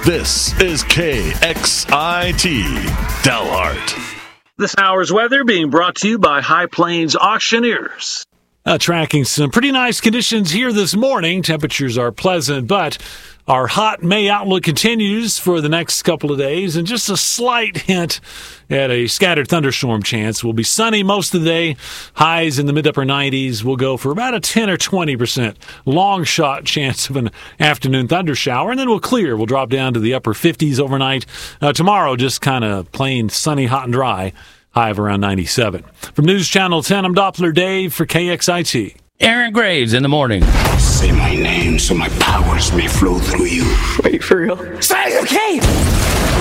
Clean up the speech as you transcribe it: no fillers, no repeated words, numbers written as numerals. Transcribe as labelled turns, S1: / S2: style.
S1: This is KXIT Delhart.
S2: This hour's weather being brought to you by High Plains Auctioneers.
S3: Tracking some pretty nice conditions here this morning. Temperatures are pleasant, but our hot May outlook continues for the next couple of days, and just a slight hint at a scattered thunderstorm chance. Will be sunny most of the day. Highs in the mid-upper 90s. We'll go for about a 10 or 20% long shot chance of an afternoon thunder shower, and then we'll clear. We'll drop down to the upper 50s overnight. Tomorrow, just kind of plain sunny, hot, and dry. High of around 97. From News Channel 10, I'm Doppler Dave for KXIT.
S4: Aaron Graves in the morning.
S5: Say my name so my powers may flow through you.
S6: Wait, for real?
S5: Say, okay!